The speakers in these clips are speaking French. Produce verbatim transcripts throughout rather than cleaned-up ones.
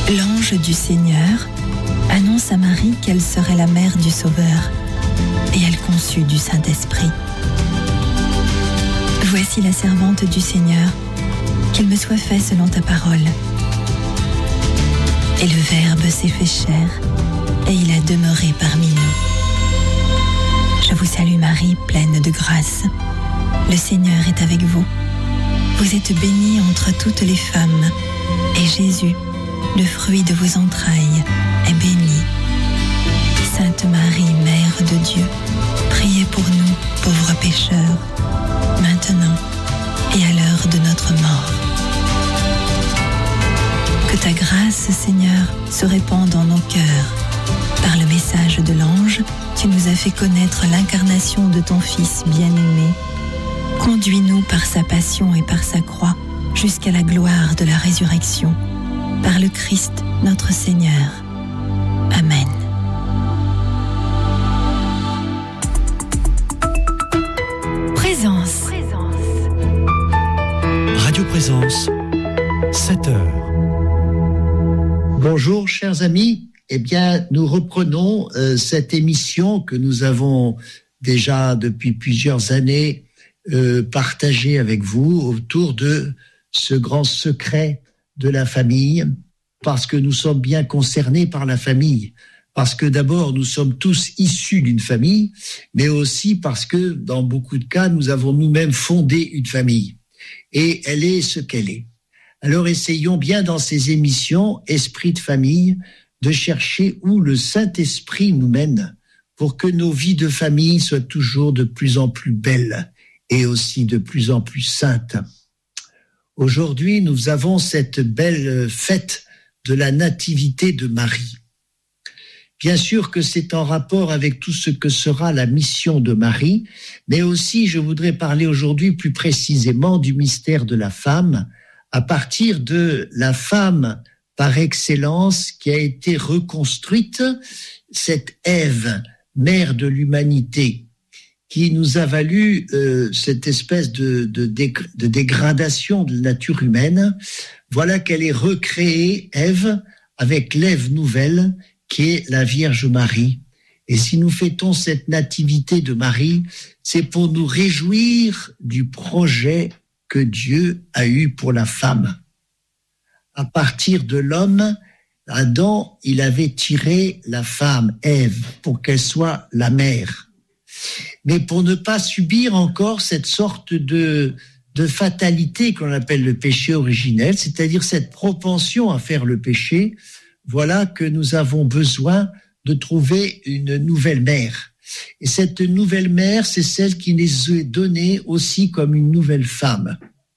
L'ange du Seigneur annonce à Marie qu'elle serait la mère du Sauveur, et elle conçut du Saint-Esprit. Voici la servante du Seigneur, qu'il me soit fait selon ta parole. Et le Verbe s'est fait chair, et il a demeuré parmi nous. Je vous salue Marie, pleine de grâce. Le Seigneur est avec vous. Vous êtes bénie entre toutes les femmes, et Jésus, le fruit de vos entrailles, est béni. Sainte Marie, Mère de Dieu, priez pour nous, pauvres pécheurs, maintenant et à l'heure de notre mort. Que ta grâce, Seigneur, se répande dans nos cœurs. Par le message de l'ange, tu nous as fait connaître l'incarnation de ton Fils bien-aimé. Conduis-nous par sa passion et par sa croix jusqu'à la gloire de la résurrection. Par le Christ, notre Seigneur. Amen. Présence. Radio Présence, sept heures. Bonjour chers amis, eh bien nous reprenons euh, cette émission que nous avons déjà depuis plusieurs années euh, partagée avec vous autour de ce grand secret de la famille, parce que nous sommes bien concernés par la famille, parce que d'abord nous sommes tous issus d'une famille, mais aussi parce que dans beaucoup de cas nous avons nous-mêmes fondé une famille, et elle est ce qu'elle est. Alors essayons bien dans ces émissions Esprit de famille de chercher où le Saint-Esprit nous mène pour que nos vies de famille soient toujours de plus en plus belles et aussi de plus en plus saintes. Aujourd'hui, nous avons cette belle fête de la nativité de Marie. Bien sûr que c'est en rapport avec tout ce que sera la mission de Marie, mais aussi je voudrais parler aujourd'hui plus précisément du mystère de la femme, à partir de la femme par excellence qui a été reconstruite, cette Ève, mère de l'humanité, qui nous a valu euh, cette espèce de, de, de dégradation de la nature humaine. Voilà qu'elle est recréée, Ève, avec l'Ève nouvelle, qui est la Vierge Marie. Et si nous fêtons cette nativité de Marie, c'est pour nous réjouir du projet que Dieu a eu pour la femme. À partir de l'homme, Adam, il avait tiré la femme, Ève, pour qu'elle soit la mère. Mais pour ne pas subir encore cette sorte de, de fatalité qu'on appelle le péché originel, c'est-à-dire cette propension à faire le péché, voilà que nous avons besoin de trouver une nouvelle mère. Et cette nouvelle mère, c'est celle qui nous est donnée aussi comme une nouvelle femme.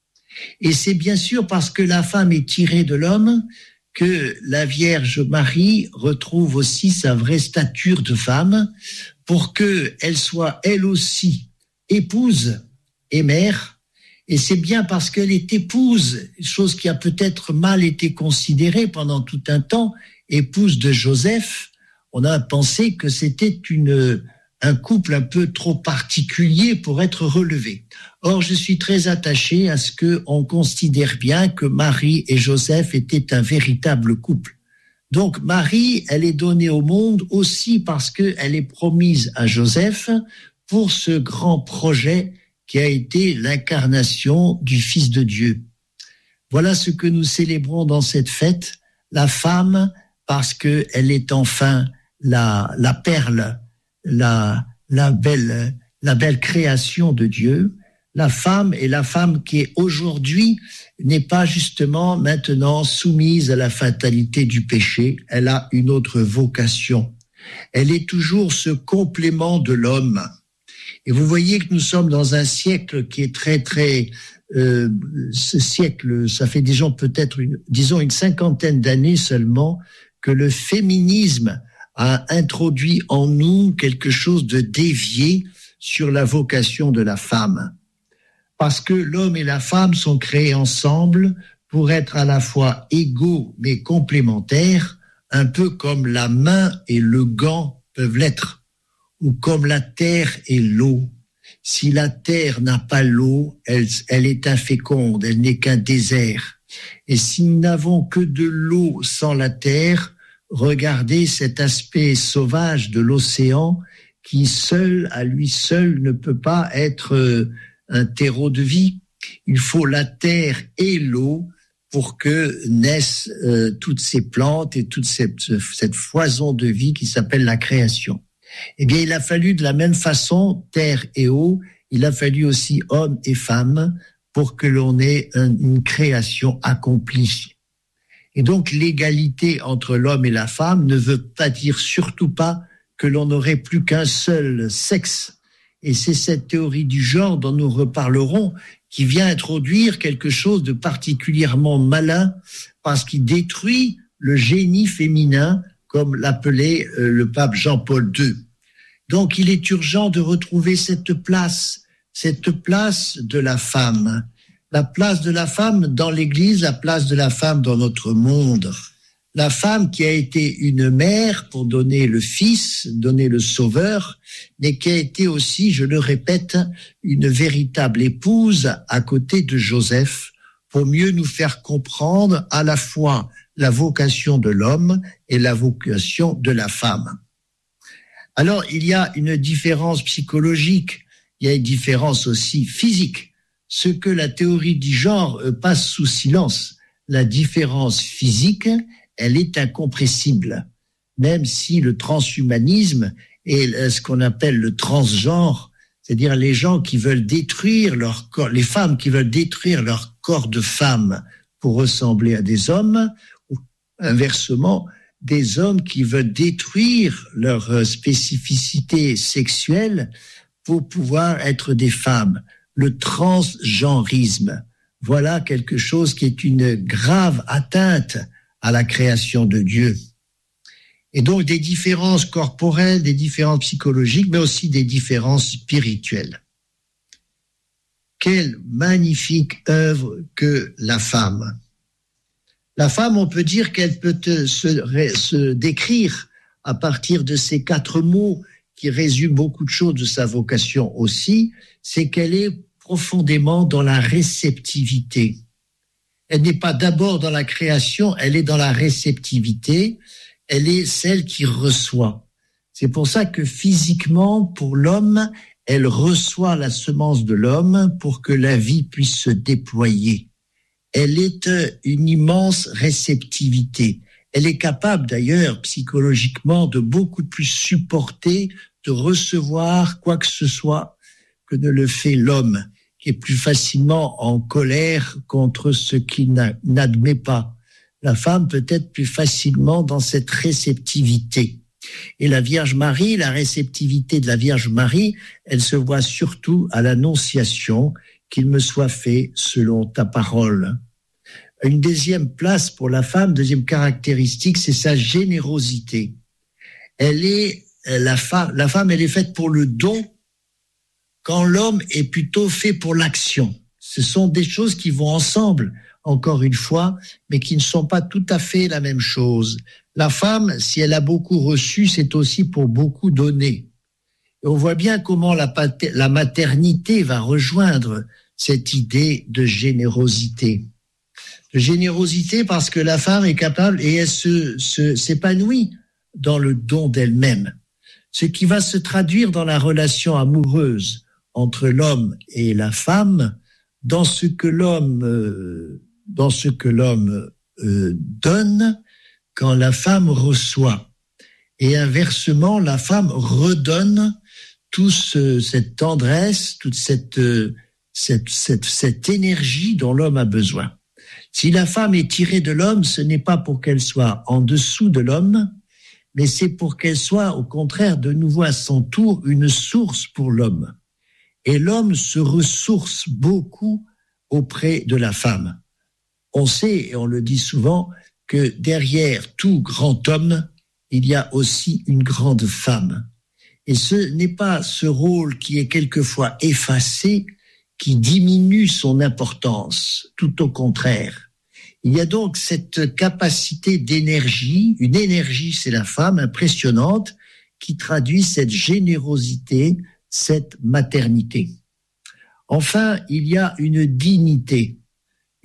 Et c'est bien sûr parce que la femme est tirée de l'homme que la Vierge Marie retrouve aussi sa vraie stature de femme pour qu'elle soit elle aussi épouse et mère. Et c'est bien parce qu'elle est épouse, chose qui a peut-être mal été considérée pendant tout un temps, épouse de Joseph. On a pensé que c'était une, un couple un peu trop particulier pour être relevé. Or, je suis très attaché à ce qu'on considère bien que Marie et Joseph étaient un véritable couple. Donc, Marie, elle est donnée au monde aussi parce qu'elle est promise à Joseph pour ce grand projet qui a été l'incarnation du Fils de Dieu. Voilà ce que nous célébrons dans cette fête, la femme, parce qu'elle est enfin la, la perle, la, la, belle, la belle création de Dieu. La femme est la femme qui est aujourd'hui n'est pas justement maintenant soumise à la fatalité du péché. Elle a une autre vocation. Elle est toujours ce complément de l'homme. Et vous voyez que nous sommes dans un siècle qui est très, très... Euh, ce siècle, ça fait disons peut-être, une, disons une cinquantaine d'années seulement, que le féminisme a introduit en nous quelque chose de dévié sur la vocation de la femme. Parce que l'homme et la femme sont créés ensemble pour être à la fois égaux mais complémentaires, un peu comme la main et le gant peuvent l'être, ou comme la terre et l'eau. Si la terre n'a pas l'eau, elle, elle est inféconde, elle n'est qu'un désert. Et si nous n'avons que de l'eau sans la terre, regardez cet aspect sauvage de l'océan qui seul, à lui seul, ne peut pas être un terreau de vie. Il faut la terre et l'eau pour que naissent euh, toutes ces plantes et toute cette, cette foison de vie qui s'appelle la création. Eh bien, il a fallu de la même façon, terre et eau, il a fallu aussi hommes et femmes pour que l'on ait un, une création accomplie. Et donc, l'égalité entre l'homme et la femme ne veut pas dire surtout pas que l'on n'aurait plus qu'un seul sexe. Et c'est cette théorie du genre dont nous reparlerons qui vient introduire quelque chose de particulièrement malin parce qu'il détruit le génie féminin, comme l'appelait euh, le pape Jean-Paul deux. Donc, il est urgent de retrouver cette place, cette place de la femme. La place de la femme dans l'Église, la place de la femme dans notre monde. La femme qui a été une mère pour donner le Fils, donner le Sauveur, mais qui a été aussi, je le répète, une véritable épouse à côté de Joseph pour mieux nous faire comprendre à la fois la vocation de l'homme et la vocation de la femme. Alors, il y a une différence psychologique, il y a une différence aussi physique. Ce que la théorie du genre passe sous silence, la différence physique, elle est incompressible. Même si le transhumanisme et ce qu'on appelle le transgenre, c'est-à-dire les gens qui veulent détruire leur corps, les femmes qui veulent détruire leur corps de femme pour ressembler à des hommes, ou inversement, des hommes qui veulent détruire leur spécificité sexuelle pour pouvoir être des femmes. Le transgenrisme, voilà quelque chose qui est une grave atteinte à la création de Dieu. Et donc des différences corporelles, des différences psychologiques, mais aussi des différences spirituelles. Quelle magnifique œuvre que la femme. La femme, on peut dire qu'elle peut se, se décrire à partir de ces quatre mots qui résument beaucoup de choses de sa vocation aussi, c'est qu'elle est profondément dans la réceptivité. Elle n'est pas d'abord dans la création, elle est dans la réceptivité, elle est celle qui reçoit. C'est pour ça que physiquement, pour l'homme, elle reçoit la semence de l'homme pour que la vie puisse se déployer. Elle est une immense réceptivité. Elle est capable d'ailleurs psychologiquement de beaucoup plus supporter, de recevoir quoi que ce soit que ne le fait l'homme, qui est plus facilement en colère contre ce qu'il n'admet pas. La femme peut être plus facilement dans cette réceptivité. Et la Vierge Marie, la réceptivité de la Vierge Marie, elle se voit surtout à l'Annonciation, qu'il me soit fait selon ta parole. Une deuxième place pour la femme, deuxième caractéristique, c'est sa générosité. Elle est, la femme, la femme, elle est faite pour le don, quand l'homme est plutôt fait pour l'action. Ce sont des choses qui vont ensemble, encore une fois, mais qui ne sont pas tout à fait la même chose. La femme, si elle a beaucoup reçu, c'est aussi pour beaucoup donner. Et on voit bien comment la, pater- la maternité va rejoindre cette idée de générosité. De générosité parce que la femme est capable et elle se, se, s'épanouit dans le don d'elle-même. Ce qui va se traduire dans la relation amoureuse entre l'homme et la femme, dans ce que l'homme, euh, dans ce que l'homme euh, donne quand la femme reçoit. Et inversement, la femme redonne toute ce, cette tendresse, toute cette, euh, cette, cette, cette énergie dont l'homme a besoin. Si la femme est tirée de l'homme, ce n'est pas pour qu'elle soit en dessous de l'homme, mais c'est pour qu'elle soit, au contraire, de nouveau à son tour, une source pour l'homme. Et l'homme se ressource beaucoup auprès de la femme. On sait, et on le dit souvent, que derrière tout grand homme, il y a aussi une grande femme. Et ce n'est pas ce rôle qui est quelquefois effacé qui diminue son importance, tout au contraire. Il y a donc cette capacité d'énergie, une énergie, c'est la femme, impressionnante, qui traduit cette générosité, cette maternité. Enfin, il y a une dignité,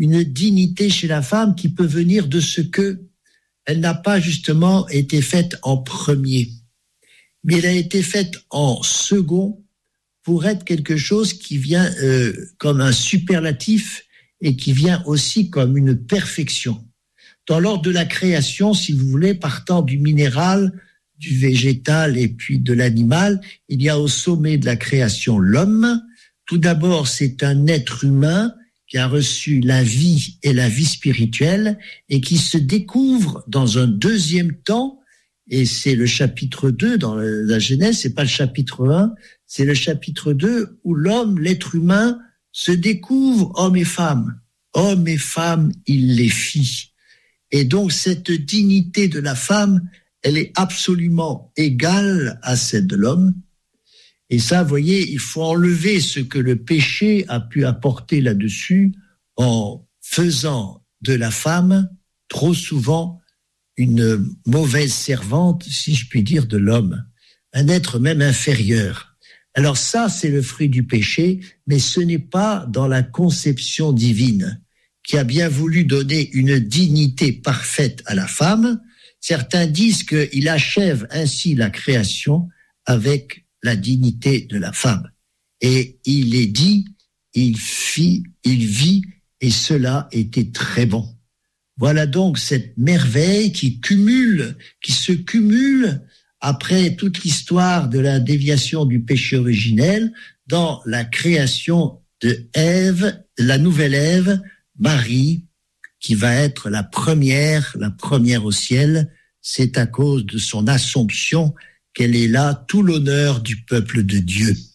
une dignité chez la femme qui peut venir de ce que elle n'a pas justement été faite en premier, mais elle a été faite en second pour être quelque chose qui vient euh, comme un superlatif et qui vient aussi comme une perfection. Dans l'ordre de la création, si vous voulez, partant du minéral, du végétal et puis de l'animal, il y a au sommet de la création l'homme. Tout d'abord, c'est un être humain qui a reçu la vie et la vie spirituelle et qui se découvre dans un deuxième temps, et c'est le chapitre deux dans la Genèse, c'est pas le chapitre un, c'est le chapitre deux où l'homme, l'être humain, se découvre homme et femme. Homme et femme, il les fit. Et donc cette dignité de la femme, elle est absolument égale à celle de l'homme. Et ça, vous voyez, il faut enlever ce que le péché a pu apporter là-dessus en faisant de la femme, trop souvent, une mauvaise servante, si je puis dire, de l'homme, un être même inférieur. Alors ça, c'est le fruit du péché, mais ce n'est pas dans la conception divine, qui a bien voulu donner une dignité parfaite à la femme. Certains disent qu'il achève ainsi la création avec la dignité de la femme. Et il est dit, il fit, il vit, et cela était très bon. Voilà donc cette merveille qui cumule, qui se cumule après toute l'histoire de la déviation du péché originel dans la création de Ève, la nouvelle Ève, Marie, qui va être la première, la première au ciel. C'est à cause de son assomption qu'elle est là, tout l'honneur du peuple de Dieu.